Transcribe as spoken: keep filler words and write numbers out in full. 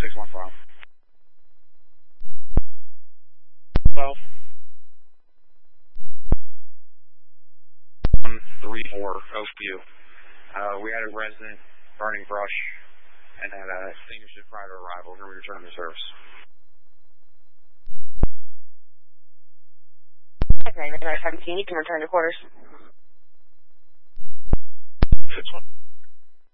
six one file. twelve. one three four Oakview. Uh, we had a resident burning brush and had uh, extinguished it prior to arrival. Here we return to service. Okay, seventeen, you can return to quarters. six one.